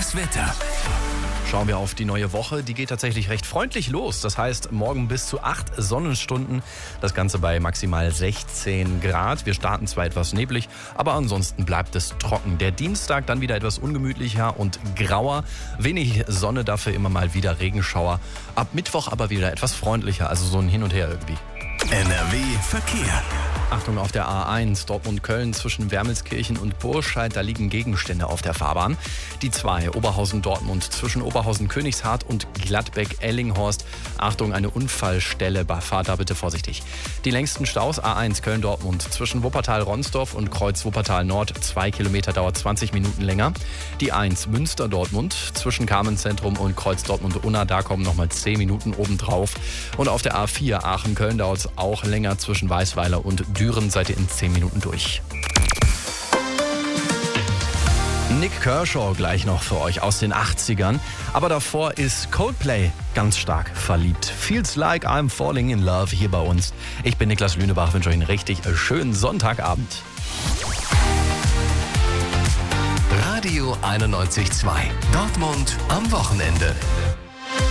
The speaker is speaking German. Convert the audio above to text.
Das Wetter. Schauen wir auf die neue Woche. Die geht tatsächlich recht freundlich los. Das heißt, morgen bis zu 8 Sonnenstunden. Das Ganze bei maximal 16 Grad. Wir starten zwar etwas neblig, aber ansonsten bleibt es trocken. Der Dienstag dann wieder etwas ungemütlicher und grauer. Wenig Sonne, dafür immer mal wieder Regenschauer. Ab Mittwoch aber wieder etwas freundlicher, also so ein Hin und Her irgendwie. NRW Verkehr. Achtung auf der A1 Dortmund-Köln zwischen Wermelskirchen und Burscheid, da liegen Gegenstände auf der Fahrbahn. Die 2 Oberhausen-Dortmund zwischen Oberhausen-Königshardt und Gladbeck-Ellinghorst. Achtung, eine Unfallstelle, fahrt da bitte vorsichtig. Die längsten Staus A1 Köln-Dortmund zwischen Wuppertal-Ronsdorf und Kreuz Wuppertal-Nord, 2 Kilometer, dauert 20 Minuten länger. Die 1 Münster-Dortmund zwischen Carmenzentrum und Kreuz Dortmund-Unna, da kommen nochmal 10 Minuten obendrauf. Und auf der A4 Aachen-Köln dauert es auch länger zwischen Weißweiler und Düren, seid ihr in 10 Minuten durch. Nick Kershaw gleich noch für euch aus den 80ern. Aber davor ist Coldplay ganz stark verliebt. Feels like I'm falling in love hier bei uns. Ich bin Niklas Lünebach, wünsche euch einen richtig schönen Sonntagabend. Radio 91.2. Dortmund am Wochenende.